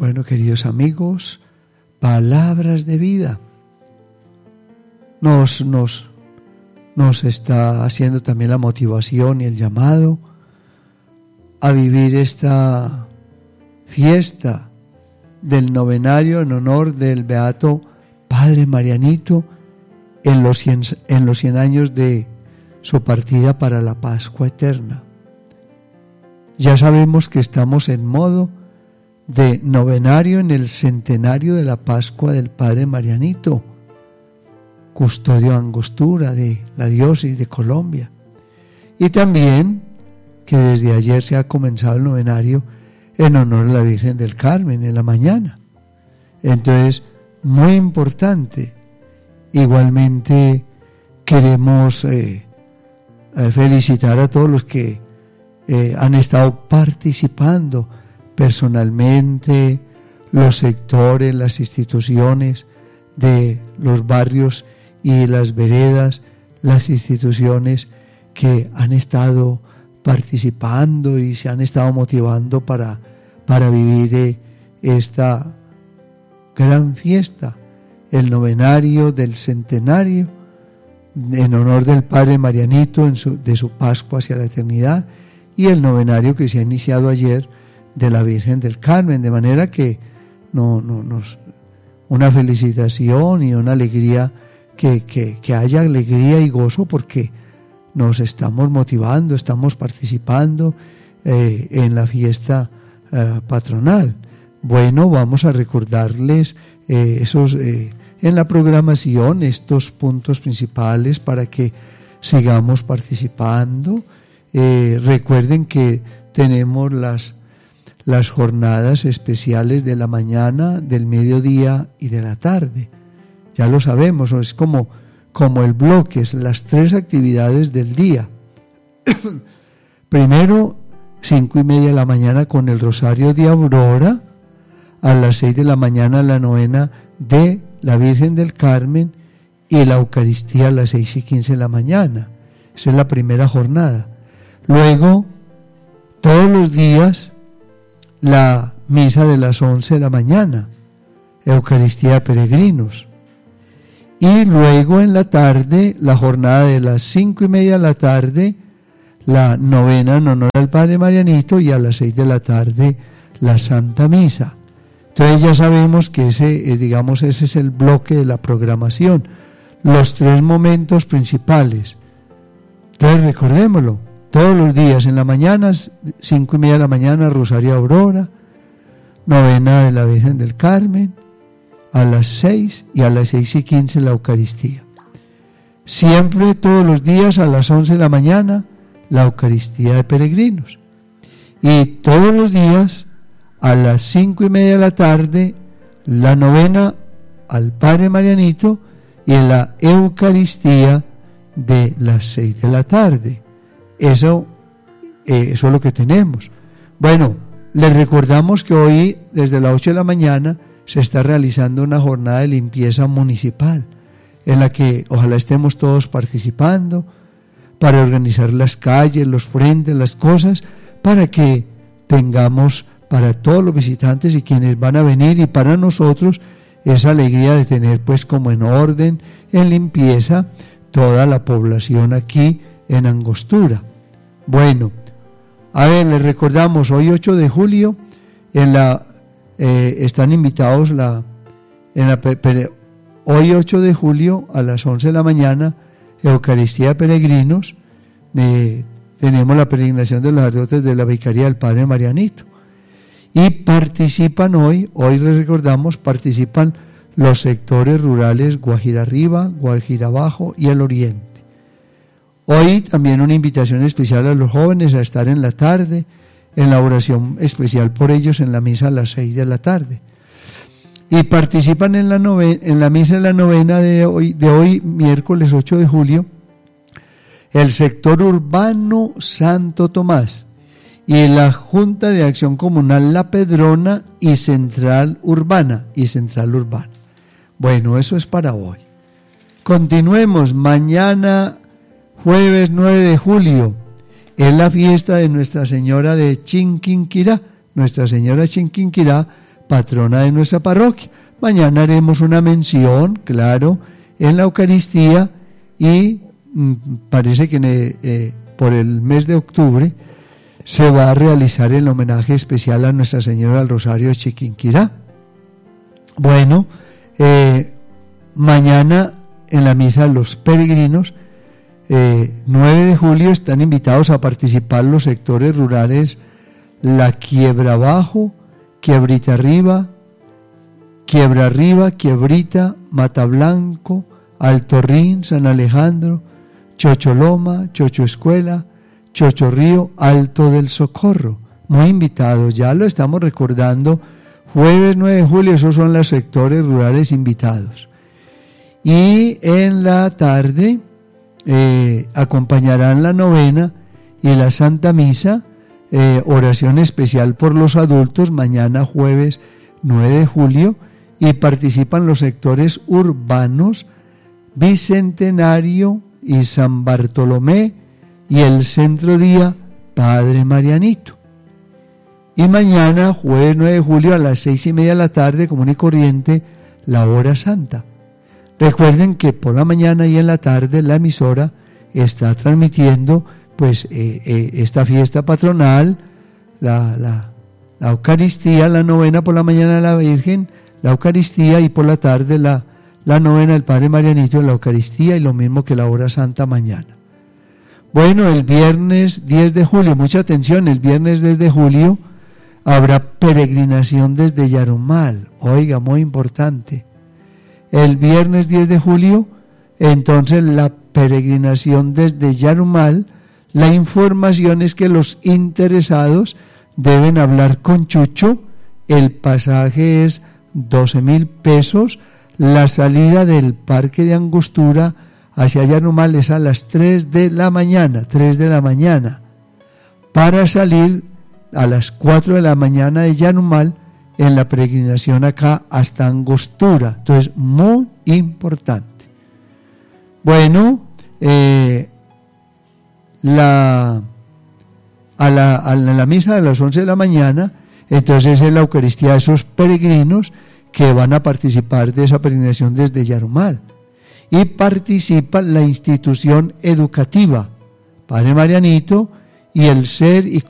Bueno, queridos amigos, palabras de vida. Nos está haciendo también la motivación y el llamado a vivir esta fiesta del novenario en honor del beato Padre Marianito en los 100 años de su partida para la Pascua Eterna. Ya sabemos que estamos en modo de novenario en el centenario de la Pascua del Padre Marianito, custodio Angostura de la diócesis de Colombia. Y también que desde ayer se ha comenzado el novenario en honor a la Virgen del Carmen en la mañana. Entonces, muy importante. Igualmente queremos felicitar a todos los que han estado participando personalmente, los sectores, las instituciones de los barrios y las veredas, las instituciones que han estado participando y se han estado motivando para vivir esta gran fiesta, el novenario del centenario en honor del Padre Marianito de su Pascua hacia la eternidad, y el novenario que se ha iniciado ayer de la Virgen del Carmen, de manera que una felicitación y una alegría, que haya alegría y gozo, porque nos estamos motivando, estamos participando en la fiesta patronal. Bueno, vamos a recordarles en la programación estos puntos principales para que sigamos participando. Recuerden que tenemos las jornadas especiales de la mañana, del mediodía y de la tarde. Ya lo sabemos, es como el bloque, es las 3 actividades del día. Primero, 5:30 de la mañana con el Rosario de Aurora, a las 6 de la mañana la novena de la Virgen del Carmen y la Eucaristía a las 6:15 de la mañana. Esa es la primera jornada. Luego, todos los días, la misa de las 11 de la mañana, Eucaristía de peregrinos. Y luego en la tarde, la jornada de las 5:30 de la tarde, la novena en honor al Padre Marianito, y a las 6 de la tarde, la Santa Misa. Entonces ya sabemos que ese es el bloque de la programación, los 3 momentos principales. Entonces recordémoslo, todos los días en la mañana, 5:30 de la mañana, Rosario Aurora, novena de la Virgen del Carmen, a las 6 y a las 6:15 la Eucaristía. Siempre, todos los días, a las 11 de la mañana, la Eucaristía de peregrinos. Y todos los días, a las 5:30 de la tarde, la novena al Padre Marianito y en la Eucaristía de las 6 de la tarde. Eso es lo que tenemos. Bueno, les recordamos que hoy, desde las 8 de la mañana, se está realizando una jornada de limpieza municipal, en la que ojalá estemos todos participando, para organizar las calles, los frentes, las cosas, para que tengamos para todos los visitantes y quienes van a venir, y para nosotros, esa alegría de tener pues como en orden, en limpieza, toda la población aquí en Angostura. Bueno, a ver, les recordamos, hoy 8 de julio, están invitados hoy 8 de julio a las 11 de la mañana, Eucaristía de peregrinos. Tenemos la peregrinación de los sacerdotes de la Vicaría del Padre Marianito. Y participan hoy les recordamos, participan los sectores rurales Guajira Arriba, Guajira Abajo y el Oriente. Hoy también una invitación especial a los jóvenes a estar en la tarde, en la oración especial por ellos en la misa a las 6 de la tarde. Y participan en la misa de la novena de hoy, miércoles 8 de julio, el sector urbano Santo Tomás y la Junta de Acción Comunal La Pedrona y Central Urbana. Bueno, eso es para hoy. Continuemos. Mañana, jueves 9 de julio, es la fiesta de Nuestra Señora de Chinquinquirá. Nuestra Señora Chinquinquirá, patrona de nuestra parroquia. Mañana haremos una mención, claro, en la Eucaristía y parece que por el mes de octubre se va a realizar el homenaje especial a Nuestra Señora del Rosario de Chiquinquirá. Bueno, mañana en la misa de los peregrinos, 9 de julio, están invitados a participar los sectores rurales La Quiebra Abajo, Quiebrita Arriba, Quiebra Arriba, Quiebrita, Mata Blanco, Altorrín, San Alejandro, Chocholoma, Chocho Escuela, Chocho Río, Alto del Socorro. Muy invitados, ya lo estamos recordando, jueves 9 de julio, esos son los sectores rurales invitados. Y en la tarde acompañarán la novena y la Santa Misa, oración especial por los adultos, mañana jueves 9 de julio, y participan los sectores urbanos, Bicentenario y San Bartolomé, y el centro día Padre Marianito. Y mañana, jueves 9 de julio, a las 6:30 de la tarde, común y corriente, la hora santa. Recuerden que por la mañana y en la tarde la emisora está transmitiendo pues esta fiesta patronal, la Eucaristía, la novena por la mañana de la Virgen, la Eucaristía, y por la tarde la novena del Padre Marianito, la Eucaristía, y lo mismo que la hora santa mañana. Bueno, el viernes 10 de julio, mucha atención, el viernes 10 de julio habrá peregrinación desde Yarumal, oiga, muy importante. El viernes 10 de julio, entonces la peregrinación desde Yarumal, la información es que los interesados deben hablar con Chucho, el pasaje es 12,000 pesos, la salida del Parque de Angostura hacia Yarumal es a las 3 de la mañana, para salir a las 4 de la mañana de Yarumal en la peregrinación acá hasta Angostura. Entonces, muy importante. Bueno, a la misa de las 11 de la mañana, entonces es la Eucaristía de esos peregrinos que van a participar de esa peregrinación desde Yarumal. Y participa la institución educativa, Padre Marianito, y el ser y